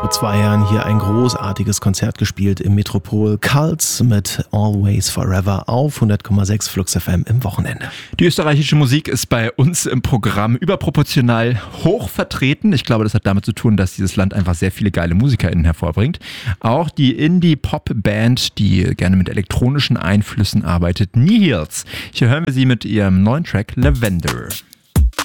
vor 2 Jahren hier ein großartiges Konzert gespielt im Metropol. Cults mit Always Forever auf 100,6 Flux FM im Wochenende. Die österreichische Musik ist bei uns im Programm überproportional hoch vertreten. Ich glaube, das hat damit zu tun, dass dieses Land einfach sehr viele geile MusikerInnen hervorbringt. Auch die Indie-Pop-Band, die gerne mit elektronischen Einflüssen arbeitet, Nihils. Hier hören wir sie mit ihrem neuen Track Lavender.